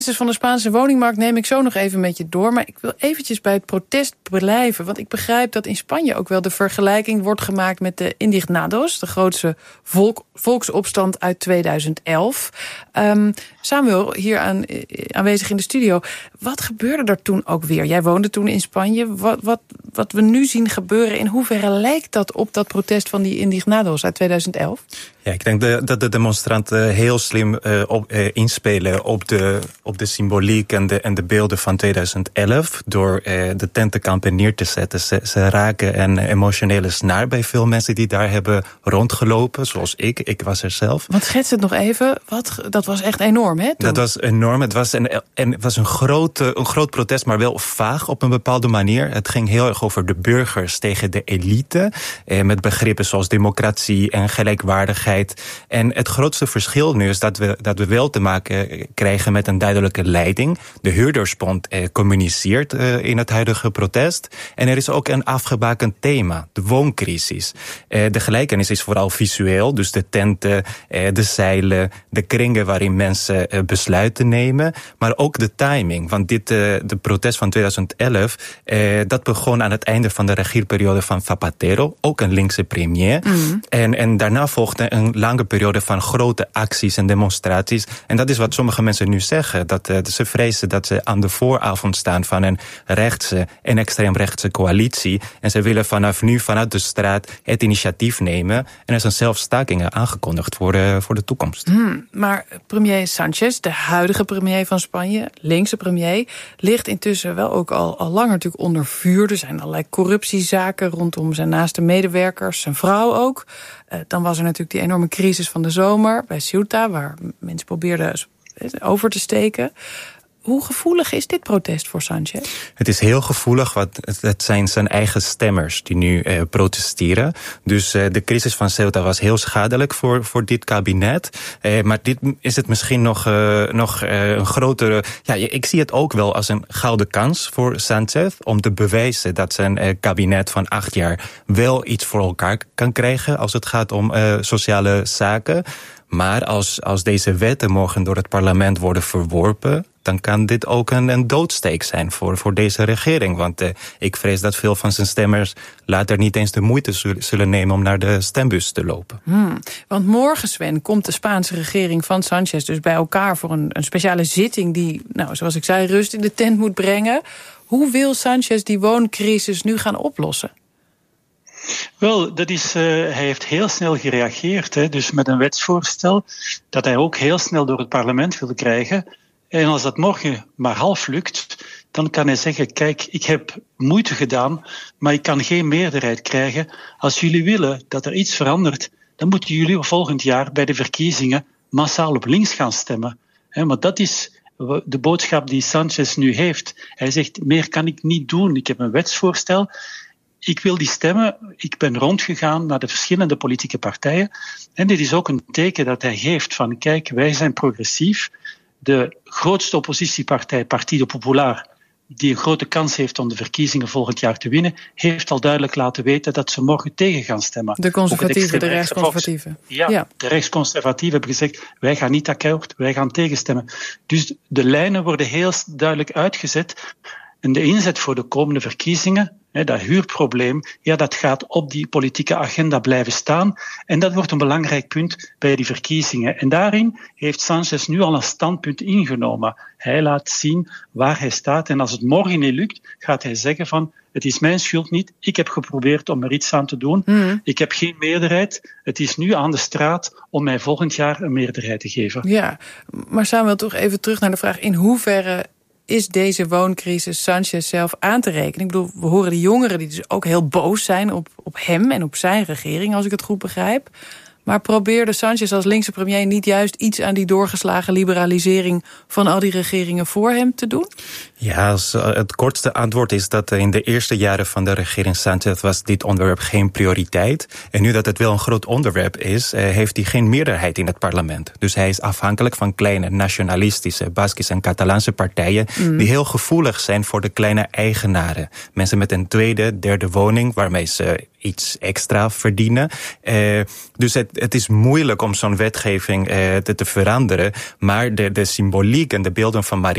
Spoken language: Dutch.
van de Spaanse woningmarkt neem ik zo nog even met je door. Maar ik wil eventjes bij het protest blijven. Want ik begrijp dat in Spanje ook wel de vergelijking wordt gemaakt met de Indignados, de grootste volksopstand uit 2011. Samuel, hier aanwezig in de studio. Wat gebeurde er toen ook weer? Jij woonde toen in Spanje. Wat we nu zien gebeuren, in hoeverre lijkt dat op dat protest van die Indignados uit 2011? Ja, ik denk dat de demonstranten heel slim inspelen op de symboliek en de beelden van 2011... door de tentenkampen neer te zetten. Ze raken een emotionele snaar bij veel mensen die daar hebben rondgelopen, zoals ik. Ik was er zelf. Want schets het nog even. Dat was echt enorm, hè? Toen? Dat was enorm. Het was een groot protest, maar wel vaag op een bepaalde manier. Het ging heel erg over de burgers tegen de elite, met begrippen zoals democratie en gelijkwaardigheid. En het grootste verschil nu is dat we wel te maken krijgen met een duidelijke leiding. De Huurdersbond communiceert in het huidige protest. En er is ook een afgebakend thema, de wooncrisis. De gelijkenis is vooral visueel, dus de tenten, de zeilen, de kringen waarin mensen besluiten nemen. Maar ook de timing, want de protest van 2011, dat begon aan het einde van de regierperiode van Zapatero, ook een linkse premier. Mm. En daarna volgde een lange periode van grote acties en demonstraties. En dat is wat sommige mensen nu zeggen. Dat ze vrezen dat ze aan de vooravond staan van een rechtse en extreemrechtse coalitie. En ze willen vanaf nu vanuit de straat het initiatief nemen. En er zijn zelfs stakingen aangekondigd voor de toekomst. Maar premier Sánchez, de huidige premier van Spanje, linkse premier, ligt intussen wel ook al langer natuurlijk onder vuur. Er zijn allerlei corruptiezaken rondom zijn naaste medewerkers, zijn vrouw ook. Dan was er natuurlijk die enorme crisis van de zomer bij Ceuta, waar mensen probeerden over te steken. Hoe gevoelig is dit protest voor Sánchez? Het is heel gevoelig, want het zijn zijn eigen stemmers die nu protesteren. Dus de crisis van Ceuta was heel schadelijk voor dit kabinet. Maar dit is het misschien nog een grotere... Ja, ik zie het ook wel als een gouden kans voor Sánchez om te bewijzen dat zijn kabinet van 8 jaar wel iets voor elkaar kan krijgen als het gaat om sociale zaken. Maar als deze wetten morgen door het parlement worden verworpen, dan kan dit ook een doodsteek zijn voor deze regering. Want ik vrees dat veel van zijn stemmers later niet eens de moeite zullen nemen om naar de stembus te lopen. Want morgen, Sven, komt de Spaanse regering van Sánchez dus bij elkaar voor een speciale zitting die, zoals ik zei, rust in de tent moet brengen. Hoe wil Sánchez die wooncrisis nu gaan oplossen? Wel, hij heeft heel snel gereageerd, dus met een wetsvoorstel dat hij ook heel snel door het parlement wil krijgen. En als dat morgen maar half lukt, dan kan hij zeggen, kijk, ik heb moeite gedaan, maar ik kan geen meerderheid krijgen. Als jullie willen dat er iets verandert, dan moeten jullie volgend jaar bij de verkiezingen massaal op links gaan stemmen. Want dat is de boodschap die Sánchez nu heeft. Hij zegt, meer kan ik niet doen, ik heb een wetsvoorstel. Ik wil die stemmen. Ik ben rondgegaan naar de verschillende politieke partijen. En dit is ook een teken dat hij geeft van, kijk, wij zijn progressief. De grootste oppositiepartij, Partido Popular, die een grote kans heeft om de verkiezingen volgend jaar te winnen, heeft al duidelijk laten weten dat ze morgen tegen gaan stemmen. De conservatieven, de rechtsconservatieven. Ja, de rechtsconservatieven hebben gezegd, wij gaan niet akkoord, wij gaan tegenstemmen. Dus de lijnen worden heel duidelijk uitgezet. En de inzet voor de komende verkiezingen, dat huurprobleem, dat gaat op die politieke agenda blijven staan. En dat wordt een belangrijk punt bij die verkiezingen. En daarin heeft Sánchez nu al een standpunt ingenomen. Hij laat zien waar hij staat. En als het morgen niet lukt, gaat hij zeggen van, het is mijn schuld niet. Ik heb geprobeerd om er iets aan te doen. Ik heb geen meerderheid. Het is nu aan de straat om mij volgend jaar een meerderheid te geven. Ja, maar Samuel, toch even terug naar de vraag, in hoeverre is deze wooncrisis Sánchez zelf aan te rekenen? Ik bedoel, we horen de jongeren die dus ook heel boos zijn op hem en op zijn regering, als ik het goed begrijp. Maar probeerde Sánchez als linkse premier niet juist iets aan die doorgeslagen liberalisering van al die regeringen voor hem te doen? Ja, het kortste antwoord is dat in de eerste jaren van de regering Sánchez was dit onderwerp geen prioriteit. En nu dat het wel een groot onderwerp is, heeft hij geen meerderheid in het parlement. Dus hij is afhankelijk van kleine nationalistische, Baskische en Catalaanse partijen die heel gevoelig zijn voor de kleine eigenaren. Mensen met een tweede, derde woning waarmee ze iets extra verdienen. Dus het is moeilijk om zo'n wetgeving te veranderen. Maar de symboliek en de beelden van